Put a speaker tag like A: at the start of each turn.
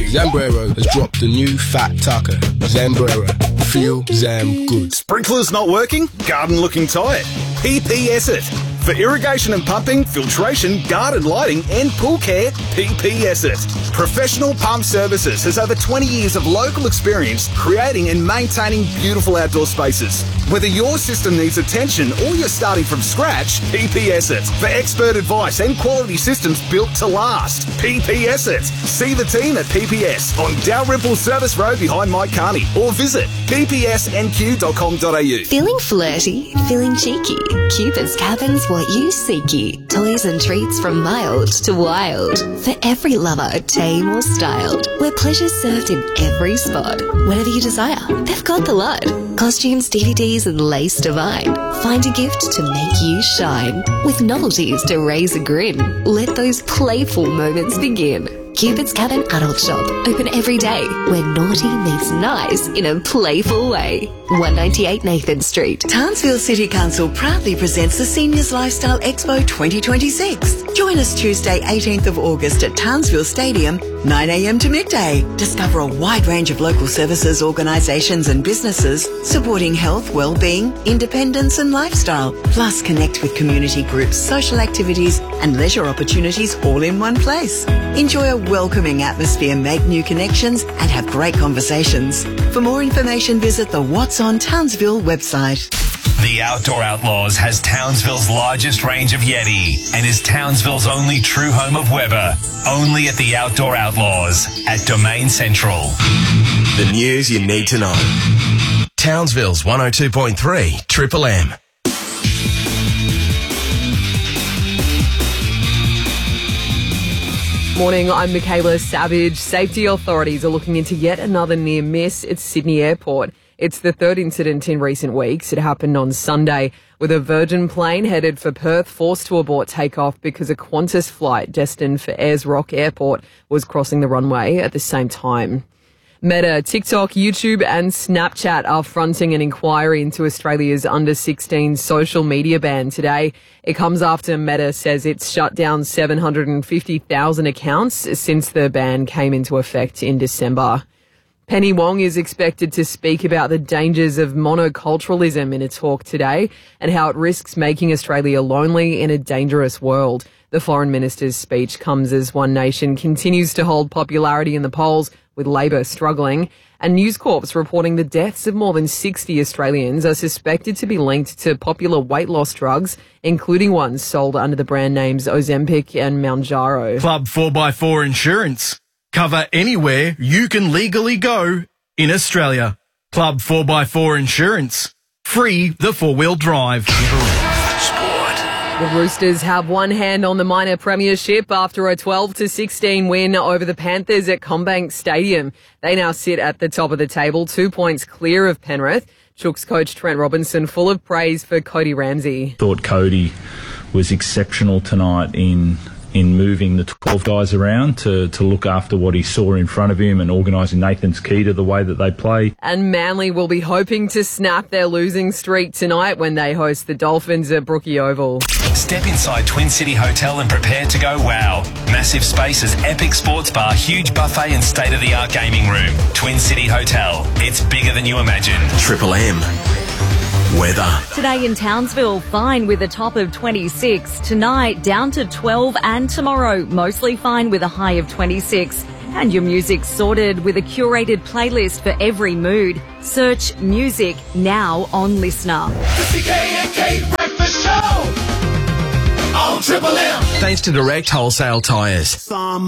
A: Zambrero has dropped a new fat taco. Zambrero. Feel Zam good.
B: Sprinklers not working? Garden looking tired? PPS it. For irrigation and pumping, filtration, garden lighting and pool care, PPS it. Professional Pump Services has over 20 years of local experience creating and maintaining beautiful outdoor spaces. Whether your system needs attention or you're starting from scratch, PPS it. For expert advice and quality systems built to last, PPS it. See the team at PPS on Dalrymple Service Road behind Mike Carney or visit ppsnq.com.au.
C: Feeling flirty? Feeling cheeky? Cupid's Cabin's what you seeky. Toys and treats from mild to wild. For every lover, tame or styled. Where pleasure's served in every spot. Whatever you desire, they've got the lot. Costumes, DVDs and lace divine. Find a gift to make you shine. With novelties to raise a grin. Let those playful moments begin. Cupid's Cabin Adult Shop. Open every day. Where naughty meets nice in a playful way. 198 Nathan Street.
D: Townsville City Council proudly presents the Seniors Lifestyle Expo 2026. Join us Tuesday 18th of August at Townsville Stadium, 9 a.m. to midday. Discover a wide range of local services, organisations and businesses supporting health, well-being, independence and lifestyle. Plus connect with community groups, social activities and leisure opportunities all in one place. Enjoy a welcoming atmosphere, make new connections and have great conversations. For more information, visit the What's on Townsville website.
E: The Outdoor Outlaws has Townsville's largest range of Yeti and is Townsville's only true home of Weber. Only at the Outdoor Outlaws at Domain Central.
F: The news you need to know. Townsville's 102.3 Triple M.
G: Morning, I'm Michaela Savage. Safety authorities are looking into yet another near miss at Sydney Airport. It's the third incident in recent weeks. It happened on Sunday with a Virgin plane headed for Perth forced to abort takeoff because a Qantas flight destined for Ayers Rock Airport was crossing the runway at the same time. Meta, TikTok, YouTube and Snapchat are fronting an inquiry into Australia's under-16 social media ban today. It comes after Meta says it's shut down 750,000 accounts since the ban came into effect in December. Penny Wong is expected to speak about the dangers of monoculturalism in a talk today and how it risks making Australia lonely in a dangerous world. The Foreign Minister's speech comes as One Nation continues to hold popularity in the polls, with Labor struggling, and News Corp's reporting the deaths of more than 60 Australians are suspected to be linked to popular weight loss drugs, including ones sold under the brand names Ozempic and Mounjaro.
H: Club 4x4 Insurance. Cover anywhere you can legally go in Australia. Club 4x4 Insurance. Free the four-wheel drive.
G: The Roosters have one hand on the minor premiership after a 12-16 win over the Panthers at CommBank Stadium. They now sit at the top of the table, 2 points clear of Penrith. Chooks coach Trent Robinson full of praise for Cody Ramsey.
I: Thought Cody was exceptional tonight in moving the 12 guys around to look after what he saw in front of him and organising Nathan's key to the way that they play.
G: And Manly will be hoping to snap their losing streak tonight when they host the Dolphins at Brookie Oval.
E: Step inside Twin City Hotel and prepare to go wow. Massive spaces, epic sports bar, huge buffet and state-of-the-art gaming room. Twin City Hotel. It's bigger than you imagine.
F: Triple M. Weather.
J: Today in Townsville, fine with a top of 26. Tonight, down to 12 and tomorrow, mostly fine with a high of 26. And your music sorted with a curated playlist for every mood. Search music now on Listener.
K: The CKNK Breakfast Show on Triple M.
F: Thanks to Direct Wholesale Tyres.